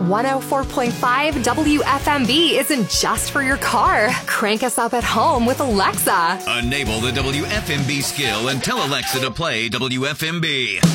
104.5 WFMB isn't just for your car. Crank us up at home with Alexa. Enable the WFMB skill and tell Alexa to play WFMB.